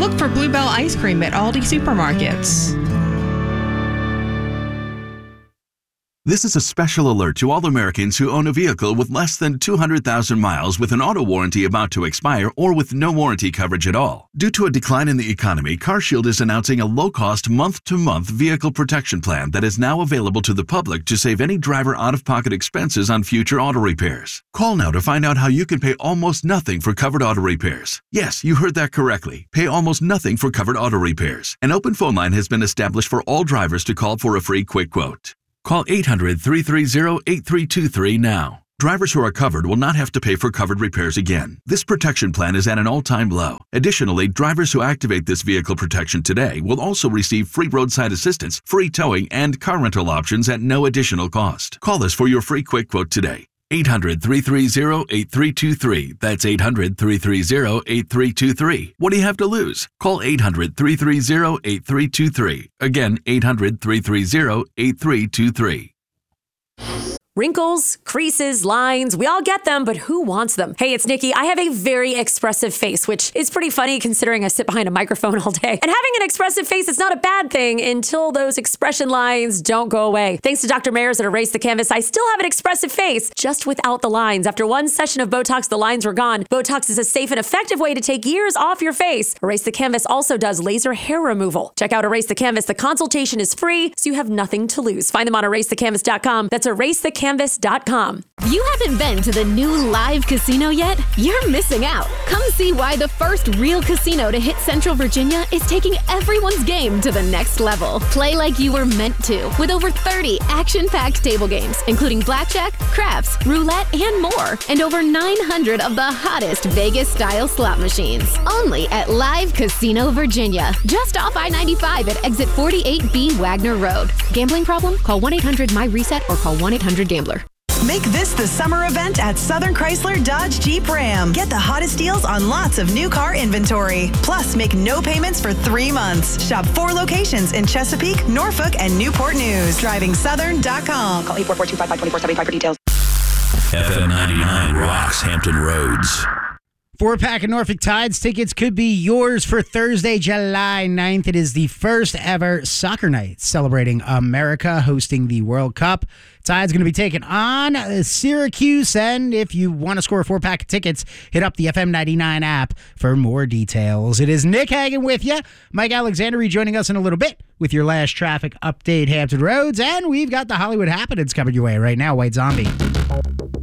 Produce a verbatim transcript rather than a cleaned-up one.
Look for Bluebell ice cream at Aldi supermarkets. This is a special alert to all Americans who own a vehicle with less than two hundred thousand miles with an auto warranty about to expire or with no warranty coverage at all. Due to a decline in the economy, CarShield is announcing a low-cost month-to-month vehicle protection plan that is now available to the public to save any driver out-of-pocket expenses on future auto repairs. Call now to find out how you can pay almost nothing for covered auto repairs. Yes, you heard that correctly. Pay almost nothing for covered auto repairs. An open phone line has been established for all drivers to call for a free quick quote. Call eight hundred, three three zero, eight three two three now. Drivers who are covered will not have to pay for covered repairs again. This protection plan is at an all-time low. Additionally, drivers who activate this vehicle protection today will also receive free roadside assistance, free towing, and car rental options at no additional cost. Call us for your free quick quote today. eight hundred, three three zero, eight three two three. That's eight hundred, three three zero, eight three two three. What do you have to lose? Call eight hundred, three three zero, eight three two three. Again, eight hundred, three three zero, eight three two three. Wrinkles, creases, lines, we all get them, but who wants them? Hey, it's Nikki. I have a very expressive face, which is pretty funny considering I sit behind a microphone all day. And having an expressive face is not a bad thing until those expression lines don't go away. Thanks to Doctor Mayers at Erase the Canvas, I still have an expressive face, just without the lines. After one session of Botox, the lines were gone. Botox is a safe and effective way to take years off your face. Erase the Canvas also does laser hair removal. Check out Erase the Canvas. The consultation is free, so you have nothing to lose. Find them on erase the canvas dot com. That's erase the canvas dot com. You haven't been to the new Live Casino yet? You're missing out. Come see why the first real casino to hit Central Virginia is taking everyone's game to the next level. Play like you were meant to with over thirty action-packed table games, including blackjack, craps, roulette, and more, and over nine hundred of the hottest Vegas-style slot machines. Only at Live Casino Virginia, just off I ninety-five at exit forty-eight B Wagner Road. Gambling problem? Call one eight hundred my reset or call one eight hundred gambler. Make this the summer event at Southern Chrysler Dodge Jeep Ram. Get the hottest deals on lots of new car inventory. Plus, make no payments for three months. Shop four locations in Chesapeake, Norfolk, and Newport News. Driving Southern dot com. Call eight four four, two five five, two four seven five for details. F M ninety-nine rocks Hampton Roads. Four-pack of Norfolk Tides tickets could be yours for Thursday, July ninth. It is the first ever soccer night celebrating America hosting the World Cup. Tide's going to be taking on Syracuse, and if you want to score a four-pack of tickets, hit up the F M ninety-nine app for more details. It is Nick Hagan with you. Mike Alexander rejoining us in a little bit with your last traffic update, Hampton Roads, and we've got the Hollywood happenings coming your way right now, White Zombie.